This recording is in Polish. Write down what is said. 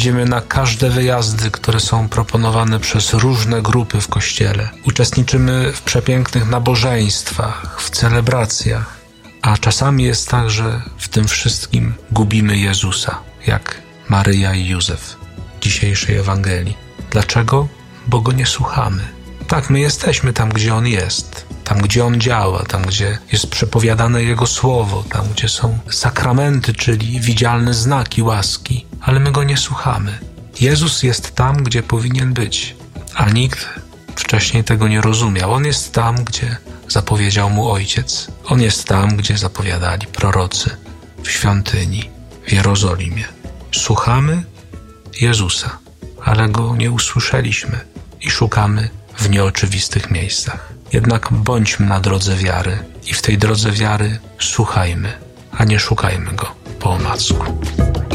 Jeździmy na każde wyjazdy, które są proponowane przez różne grupy w Kościele. Uczestniczymy w przepięknych nabożeństwach, w celebracjach. A czasami jest tak, że w tym wszystkim gubimy Jezusa, jak Maryja i Józef w dzisiejszej Ewangelii. Dlaczego? Bo Go nie słuchamy. Tak, my jesteśmy tam, gdzie On jest, tam, gdzie On działa, tam, gdzie jest przepowiadane Jego Słowo, tam, gdzie są sakramenty, czyli widzialne znaki łaski, ale my Go nie słuchamy. Jezus jest tam, gdzie powinien być, a nikt wcześniej tego nie rozumiał. On jest tam, gdzie zapowiedział Mu Ojciec. On jest tam, gdzie zapowiadali prorocy w świątyni, w Jerozolimie. Słuchamy Jezusa, ale Go nie usłyszeliśmy i szukamy w nieoczywistych miejscach. Jednak bądźmy na drodze wiary i w tej drodze wiary słuchajmy, a nie szukajmy Go po omacku.